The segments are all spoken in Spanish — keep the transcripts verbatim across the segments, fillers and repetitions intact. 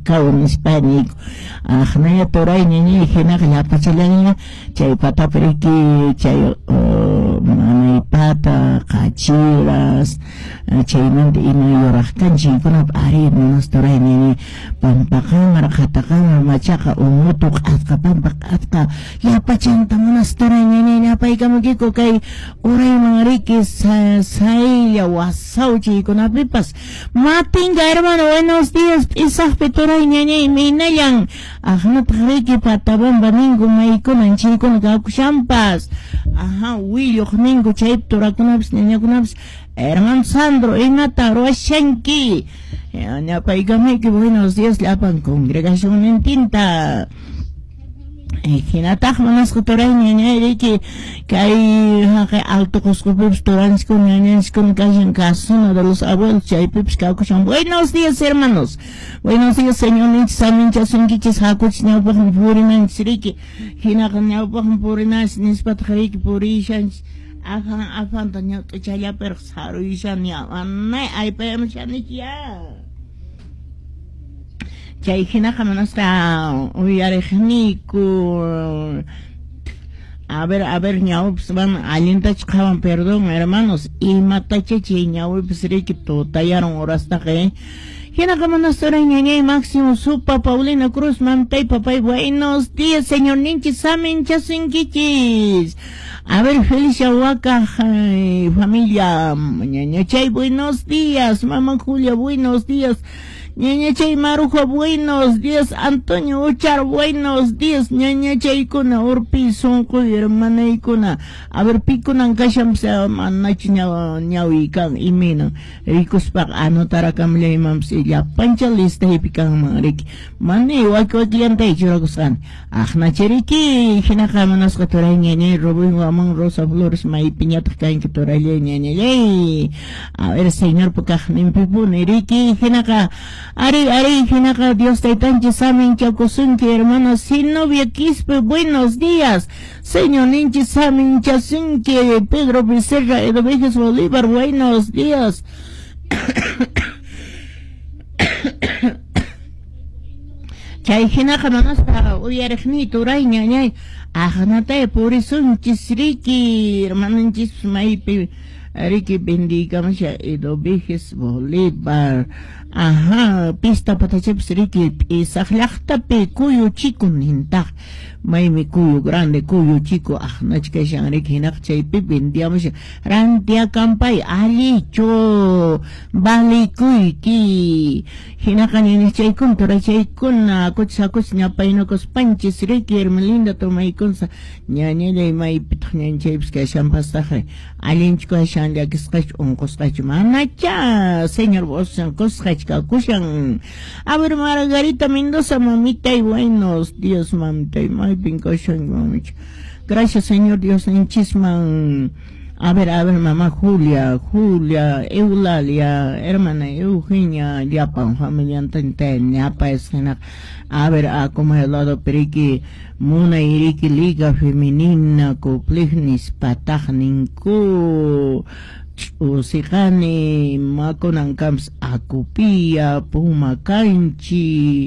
cacao nispani ajnaya toray ñañay hina yapachalanya chay pata periki chay manay pata kachiras chaymanta ima yuraqkanchik kunap ari manas toray ñañay pampakamar katakamar machaqa umutu q'atqa pampa q'atqa yapachanta manas toray ñañay ñapaykamukiku kay urayman riki saylla wasawchi kunapipas matinga hermano buenos días isaqpi toray ñañay minayan ajnataq riki patabamba ninku maykunan chiykuna kakushampas ajá willuq ninku chaypi turakunapis ñañakunapis hermano Sandro imata ruwashanki ñapaykamiki buenos días llapan congregación entinta hinataq manasqa toray ñañay riki kay alto Qusqupipas turanchikuna ñañanchikuna kashan casona de los abuelos chaypipas kawkushan buenos días hermanos buenos días señor ninchis saminchasunkichis hakuchis ñawpaqmi purinanchis riki hinaqa ñawpaqmi purinanchis nispataq riki purishanchis afan afanta ñawt'uchallapiqa saruyishan ñawanay aypayamashanikia chay hinaqa manasqa uyariqniku a ver a ver ñawpis van allintachik qawan perdón hermanos imatachichi ñawpis riki tutayaron horastaqi hinaqa manasqa ñañay Máximo Supa Paulina Cruz mamtay papay buenos días señor ninchis saminchasunkichis a ver Felicia Huaca familia ñañachay buenos días mamá Julia buenos días ñañachay Maruja buenos días Antonio Uchar buenos días ñañachaykuna urpi sunqu hermanaykuna a ver pikunan kashan manachi ñawikan iminan rikuspaq anotarakamlaymanpas llapancha listaypi kanman riki mani waki wakillantay churakusqani ajnachiriki hinaqa manasqa toray ñañay Rubén Guamán Rosa Flores maypi ñataq kanki toraylay ñañallay a ver señor pakaqninpipuni riki hinaqa Ari, ari, hinaqa Dios taytanchis samin chakusunki, hermano, sin novia quispe, buenos días. Señor ninchis samin chasunki, Pedro Becerra, Edovejes Bolívar, buenos días. Chay hinaqa manasqa uyariqni turay ñañay, ajnatay purisunchis riki, hermananchis maypi, riki bendigamasha Edovejes Bolívar. Ajá, pista patachepis riki isaq llaqtapi kuyu chico nintaq maymi kuyu grande kuyu chico ajnachkashan riki hinaq chaypi bendigamasha rantia kampay alicho balikuyki hinaqa ñañachaykuna turachaykuna kuchis hakuchis ñapaynakus panchis riki Hermelinda tomaykunsa ñañallay maypitaq ñañachaypis kashanpastaqri allinchik kashan llakisqachu unqusqachu manacha señor Bosan kusqachu kakushan a ver Margarita Mendoza mamita y buenos días mamita y muy pincoshan mamita gracias señor Dios ninchisman a ver a ver mamá Julia Julia Eulalia hermana Eugenia Llapan familia entente ñapa escena a ver a como el lado periki muna iriki liga femenina kuplignis patagninko usikani makonankams akupia pumakanchi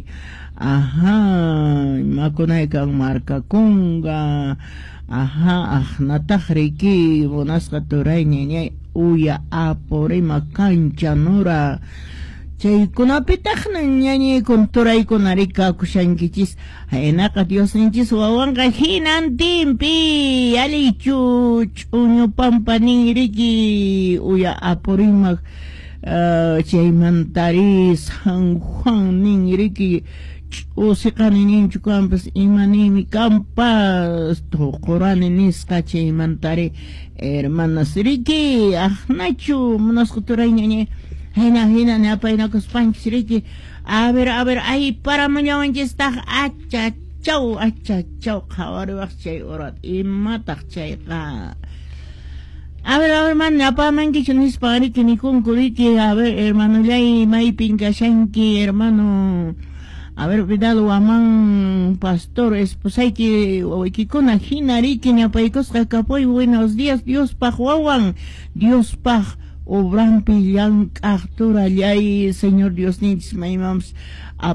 ajá makonaykan markakunga ajá ajnataq riki munasqa turay ñañay uya apurima kancha nura chaykunapitaqna ñañaykun turaykuna rikakushankichis haynaqa Diosninchis wawanqa hinantinpi alichu ch'uñu pampanin riki uya apurimaq uh, chaymantari San Juan nin riki ch'usiqani ninchu kampas imanimi kampas tuqurani nisqa chaymantari hermanas riki ajnachu munasqa turay ñañay hina hina ñapaynakus panchis riki a ver a ver ay para mañawanchistaq acha chaw acha chaw qhawariwaq chay urat imataq chayqa a ver a ver man ñapamankichu nispa riki nikunku riki a ver hermano llay maypin kashanki hermano a ver Vidal Guamán Pastor esposayki wawaykikuna hina riki ñapaykusqa kapuy buenos días Dios paq wawan Dios paq obran pillan actor allá y señor Dios nichis maymams